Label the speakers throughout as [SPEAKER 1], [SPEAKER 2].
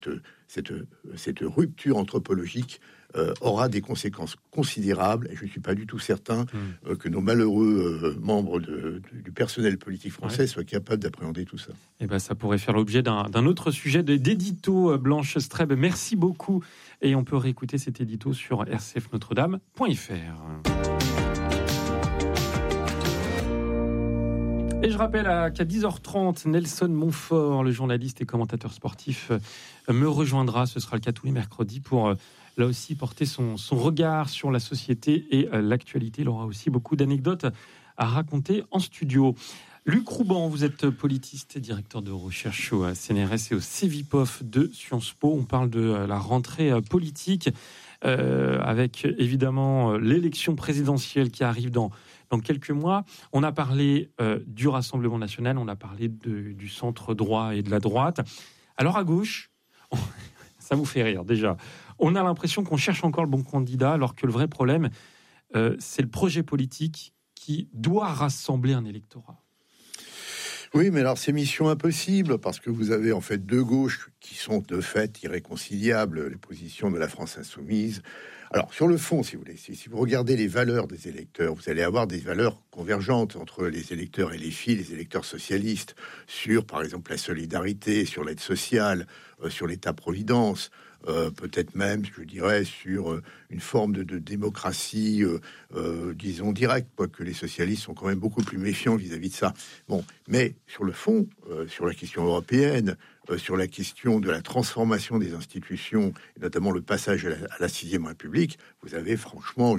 [SPEAKER 1] cette rupture anthropologique aura des conséquences considérables, et je ne suis pas du tout certain que nos malheureux membres du personnel politique français soient capables d'appréhender tout ça.
[SPEAKER 2] Et ben, ça pourrait faire l'objet d'un autre sujet d'édito. Blanche Streb, merci beaucoup. Et on peut réécouter cet édito sur rcfnotredame.fr. Et je rappelle qu'à 10h30, Nelson Montfort, le journaliste et commentateur sportif, me rejoindra. Ce sera le cas tous les mercredis pour, là aussi, porter son regard sur la société et l'actualité. Il aura aussi beaucoup d'anecdotes à raconter en studio. Luc Rouban, vous êtes politiste et directeur de recherche au CNRS et au CEVIPOF de Sciences Po. On parle de la rentrée politique avec évidemment l'élection présidentielle qui arrive dans quelques mois. On a parlé du Rassemblement national, on a parlé du centre droit et de la droite. Alors à gauche, ça vous fait rire déjà, on a l'impression qu'on cherche encore le bon candidat, alors que le vrai problème, c'est le projet politique qui doit rassembler un électorat.
[SPEAKER 1] Oui, mais alors c'est mission impossible, parce que vous avez en fait deux gauches qui sont de fait irréconciliables, les positions de la France insoumise. Alors sur le fond, si vous voulez, si vous regardez les valeurs des électeurs, vous allez avoir des valeurs convergentes entre les électeurs et les électeurs socialistes, sur par exemple la solidarité, sur l'aide sociale, sur l'État-providence, peut-être même, je dirais, sur une forme de démocratie, disons, directe, quoique les socialistes sont quand même beaucoup plus méfiants vis-à-vis de ça. Bon, mais sur le fond, sur la question européenne, sur la question de la transformation des institutions, et notamment le passage à la 6e République, vous avez franchement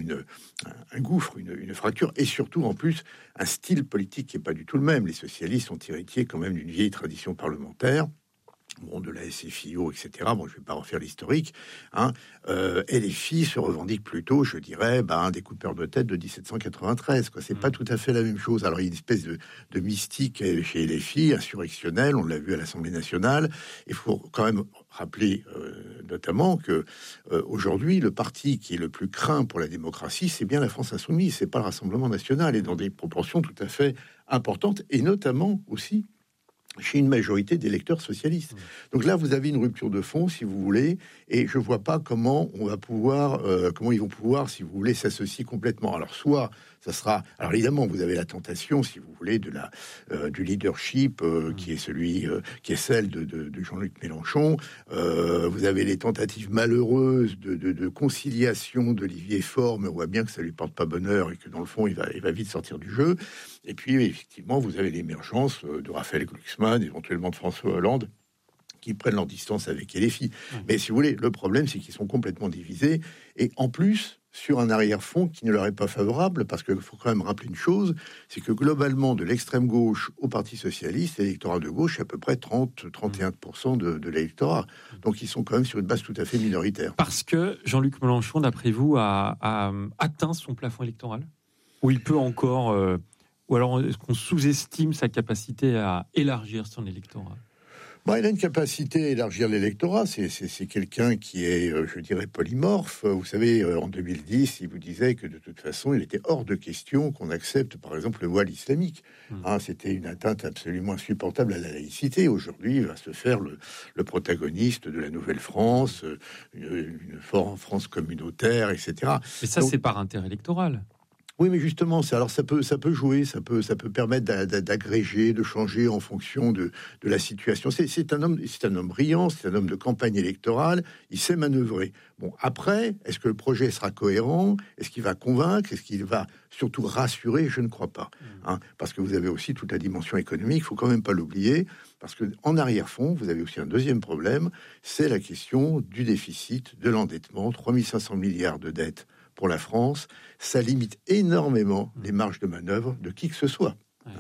[SPEAKER 1] un gouffre, une fracture, et surtout, en plus, un style politique qui n'est pas du tout le même. Les socialistes sont héritiers quand même d'une vieille tradition parlementaire, bon, de la SFIO, etc. Bon, je ne vais pas refaire l'historique, hein. Et les filles se revendiquent plutôt, je dirais, un découpeur de tête de 1793. Quoi. C'est pas tout à fait la même chose. Alors, il y a une espèce de mystique chez les filles, insurrectionnelle. On l'a vu à l'Assemblée nationale. Il faut quand même rappeler, notamment, que aujourd'hui, le parti qui est le plus craint pour la démocratie, c'est bien la France insoumise. C'est pas le Rassemblement national, et dans des proportions tout à fait importantes, et notamment aussi chez une majorité d'électeurs socialistes. Donc là, vous avez une rupture de fond, si vous voulez, et je vois pas comment on va pouvoir, comment ils vont pouvoir, si vous voulez, s'associer complètement. Alors soit ça sera, alors évidemment, vous avez la tentation, si vous voulez, de du leadership qui est celle de Jean-Luc Mélenchon. Vous avez les tentatives malheureuses de conciliation d'Olivier Faure, mais on voit bien que ça lui porte pas bonheur et que dans le fond, il va vite sortir du jeu. Et puis, effectivement, vous avez l'émergence de Raphaël Glucksmann, éventuellement de François Hollande, qui prennent leur distance avec LFI. Mais si vous voulez, le problème, c'est qu'ils sont complètement divisés. Et en plus, sur un arrière-fond qui ne leur est pas favorable, parce qu'il faut quand même rappeler une chose, c'est que globalement, de l'extrême gauche au Parti socialiste, l'électorat de gauche est à peu près 30-31% de l'électorat. Donc ils sont quand même sur une base tout à fait minoritaire.
[SPEAKER 2] Parce que Jean-Luc Mélenchon, d'après vous, a atteint son plafond électoral ? Ou il peut encore... ou alors est-ce qu'on sous-estime sa capacité à élargir son électorat ?
[SPEAKER 1] Il a une capacité à élargir l'électorat. C'est quelqu'un qui est, je dirais, polymorphe. Vous savez, en 2010, il vous disait que de toute façon, il était hors de question qu'on accepte, par exemple, le voile islamique. C'était une atteinte absolument insupportable à la laïcité. Aujourd'hui, il va se faire le protagoniste de la Nouvelle-France, une France communautaire, etc.
[SPEAKER 2] Mais ça, c'est par intérêt électoral.
[SPEAKER 1] Oui, mais justement, ça peut jouer, ça peut permettre d'agréger, de changer en fonction de la situation. C'est un homme brillant, c'est un homme de campagne électorale. Il sait manœuvrer. Bon, après, est-ce que le projet sera cohérent ? Est-ce qu'il va convaincre ? Est-ce qu'il va surtout rassurer ? Je ne crois pas, parce que vous avez aussi toute la dimension économique. Il faut quand même pas l'oublier, parce que en arrière-fond, vous avez aussi un deuxième problème, c'est la question du déficit, de l'endettement, 3500 milliards de dettes pour la France, ça limite énormément les marges de manœuvre de qui que ce soit.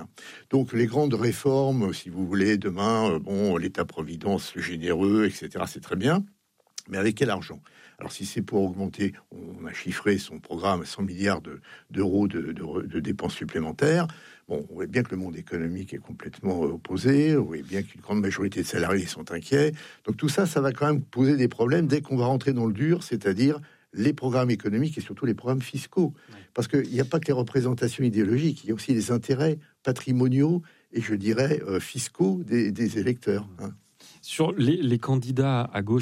[SPEAKER 1] Donc les grandes réformes, si vous voulez, demain, l'État-providence généreux, etc., c'est très bien, mais avec quel argent ? Alors si c'est pour augmenter, on a chiffré son programme à 100 milliards d'euros de dépenses supplémentaires. Bon, on voit bien que le monde économique est complètement opposé, on voit bien qu'une grande majorité de salariés sont inquiets. Donc tout ça, ça va quand même poser des problèmes dès qu'on va rentrer dans le dur, c'est-à-dire les programmes économiques et surtout les programmes fiscaux. Parce qu'il n'y a pas que les représentations idéologiques, il y a aussi les intérêts patrimoniaux et je dirais fiscaux des électeurs.
[SPEAKER 2] sur les candidats à gauche.